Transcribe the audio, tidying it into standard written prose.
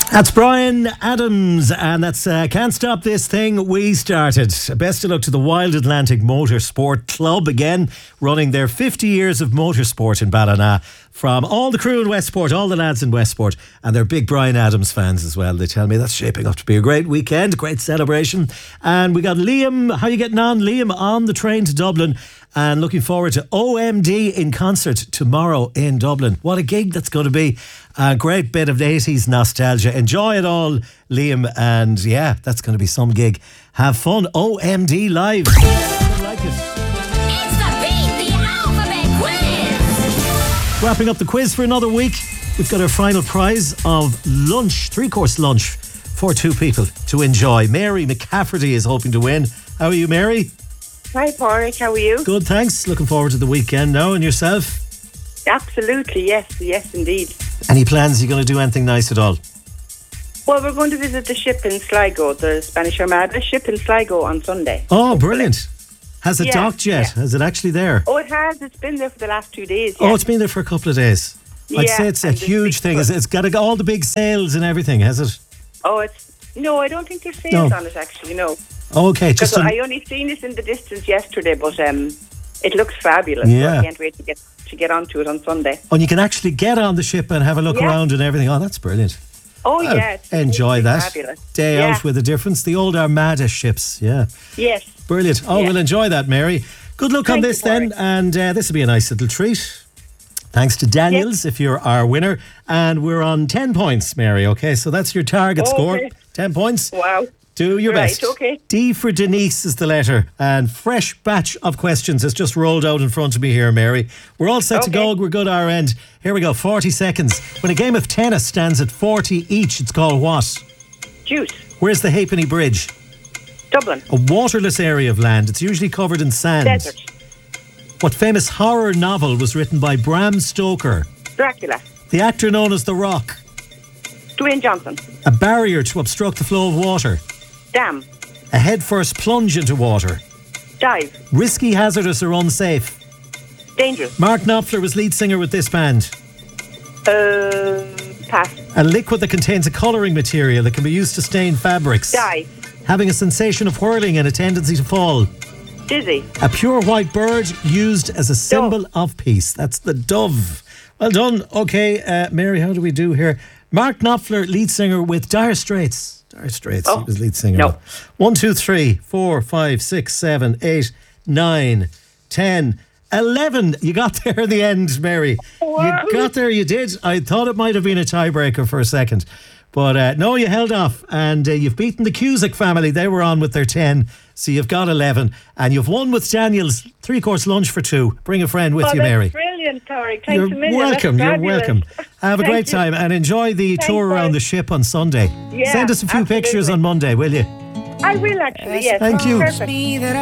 That's Bryan Adams, and that's Can't Stop This Thing We Started. Best of luck to the Wild Atlantic Motorsport Club, again running their 50 years of motorsport in Ballina. From all the crew in Westport, all the lads in Westport, and they're big Bryan Adams fans as well. They tell me that's shaping up to be a great weekend, great celebration. And we got Liam. How are you getting on, Liam? On the train to Dublin, and looking forward to OMD in concert tomorrow in Dublin. What a gig that's going to be. A great bit of 80s nostalgia. Enjoy it all, Liam. And yeah, that's going to be some gig. Have fun. OMD live. I like it. Wrapping up the quiz for another week. We've got our final prize of lunch, 3-course lunch for 2 people to enjoy. Mary McCafferty is hoping to win. How are you, Mary? Hi, Pádraig. How are you? Good, thanks. Looking forward to the weekend now. And yourself? Absolutely, yes, indeed. Any plans? Are you going to do anything nice at all? Well, we're going to visit the ship in Sligo, the Spanish Armada ship in Sligo on Sunday. Oh, brilliant. Has it docked yet? Yeah. Is it actually there? Oh, it has. It's been there for the last 2 days. Oh, it's been there for a couple of days. I'd say it's a huge thing. It's got all the big sails and everything, has it? Oh, no, I don't think there's sails on it, actually, no. Okay, just I only seen it in the distance yesterday, but it looks fabulous. Yeah. So I can't wait to get onto it on Sunday. And you can actually get on the ship and have a look around and everything. Oh, that's brilliant. Oh, yeah. Enjoy that. Fabulous. Day out with a difference. The old Armada ships, Yes. Brilliant. Oh, we'll enjoy that, Mary. Good luck on this then, and this will be a nice little treat. Thanks to Daniels, if you're our winner. And we're on 10 points, Mary, okay? So that's your target score. 10 points. Wow. Do your best. Okay. D for Denise is the letter, and fresh batch of questions has just rolled out in front of me here, Mary. We're all set to go. We're good our end. Here we go, 40 seconds. When a game of tennis stands at 40 each, it's called what? Deuce. Where's the Halfpenny Bridge? Dublin. A waterless area of land. It's usually covered in sand. Desert. What famous horror novel was written by Bram Stoker? Dracula. The actor known as The Rock. Dwayne Johnson. A barrier to obstruct the flow of water. Dam. A head-first plunge into water. Dive. Risky, hazardous or unsafe. Dangerous. Mark Knopfler was lead singer with this band. Pass. A liquid that contains a colouring material that can be used to stain fabrics. Dye. Having a sensation of whirling and a tendency to fall. Dizzy. A pure white bird used as a symbol of peace. That's the dove. Well done. Okay, Mary, how do we do here? Mark Knopfler, lead singer with Dire Straits. Dire Straits, he was lead singer. No. 1, 2, 3, 4, 5, 6, 7, 8, 9, 10, 11. You got there in the end, Mary. Wow. You got there, you did. I thought it might have been a tiebreaker for a second. But no, you held off, and you've beaten the Cusack family. They were on with their 10, so you've got 11. And you've won with Daniel's 3-course lunch for 2. Bring a friend with you, Mary. Brilliant, Pádraig. Thanks You're a million. welcome. You're welcome. Have a great time and enjoy the tour around the ship on Sunday. Yeah, Send us a few pictures on Monday, will you? I will actually, yes. Thank you. Perfect.